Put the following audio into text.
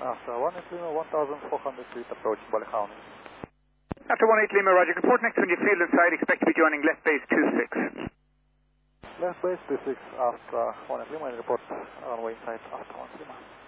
After 18 Lima, 1400 feet approaching Ballyhound. After 18 Lima, Roger. Report next when you field inside. Expect to be joining left base 26. Left base 26 after 18 Lima, report runway inside after 18 Lima.